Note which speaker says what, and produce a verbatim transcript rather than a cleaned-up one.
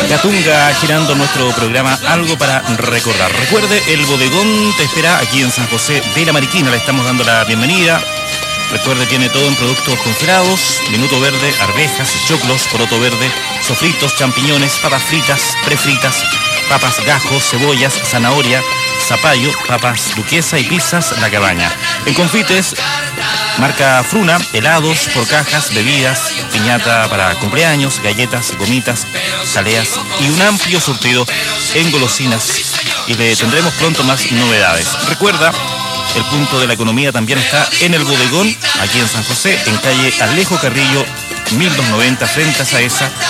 Speaker 1: Catunga girando nuestro programa Algo para Recordar. Recuerde, el bodegón te espera aquí en San José de la Mariquina. Le estamos dando la bienvenida. Recuerde, tiene todo en productos congelados, minuto verde, arvejas, choclos, poroto verde, sofritos, champiñones, papas fritas, prefritas, papas gajos, cebollas, zanahoria, zapallo, papas duquesa y pizzas La Cabaña. En confites, marca Fruna, helados por cajas, bebidas, piñata para cumpleaños, galletas, gomitas, jaleas y un amplio surtido en golosinas. Y le tendremos pronto más novedades. Recuerda, el punto de la economía también está en el bodegón, aquí en San José, en calle Alejo Carrillo, mil doscientos noventa, frente a Saesa,